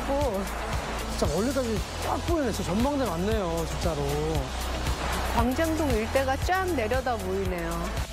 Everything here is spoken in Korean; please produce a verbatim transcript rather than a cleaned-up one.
보이고. 진짜 멀리까지 쫙 보이네. 진짜 전망대 맞네요, 진짜로. 광장동 일대가 쫙 내려다 보이네요.